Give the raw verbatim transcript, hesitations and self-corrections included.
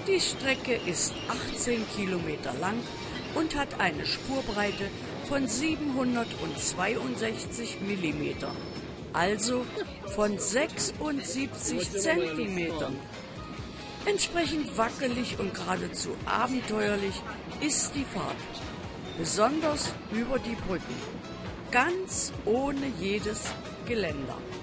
Die Strecke ist achtzehn Kilometer lang und hat eine Spurbreite von siebenhundertzweiundsechzig Millimeter, also von sechsundsiebzig Zentimetern. Entsprechend wackelig und geradezu abenteuerlich ist die Fahrt, besonders über die Brücken, ganz ohne jedes Geländer.